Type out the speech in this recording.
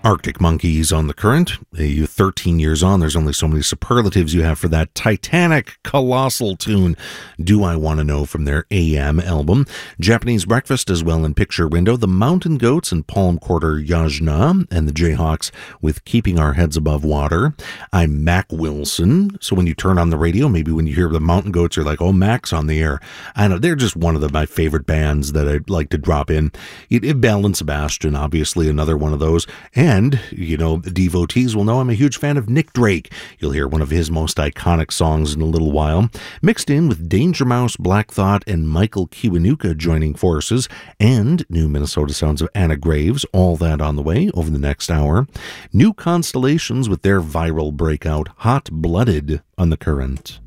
Arctic Monkeys on the Current. You 13 years on, there's only so many superlatives you have for that titanic, colossal tune, Do I Want to Know, from their AM album. Japanese Breakfast as well in Picture Window. The Mountain Goats and Palm Quarter Yajna, and the Jayhawks with Keeping Our Heads Above Water. I'm Mac Wilson. So when you turn on the radio, maybe when you hear the Mountain Goats, you're like, oh, Mac's on the air. I know, they're just one of my favorite bands that I like to drop in. Belle and Sebastian, obviously, another one of those. And, you know, the devotees will know I'm a huge fan of Nick Drake. You'll hear one of his most iconic songs in a little while. Mixed in with Danger Mouse, Black Thought, and Michael Kiwanuka joining forces. And new Minnesota sounds of Anna Graves. All that on the way over the next hour. New Constellations with their viral breakout, Hot Blooded, on the Current.